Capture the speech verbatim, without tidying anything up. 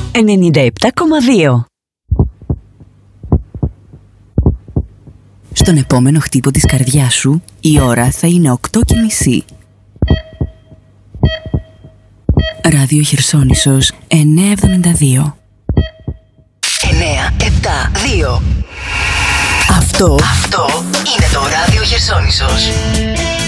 ενενήντα επτά κόμμα δύο. Στον επόμενο χτύπο της καρδιάς σου, η ώρα θα είναι οκτώ και μισή. Ράδιο Χερσόνησος εννιακόσια εβδομήντα δύο. εννιακόσια εβδομήντα δύο. Αυτό, Αυτό είναι το Ράδιο Χερσόνησος.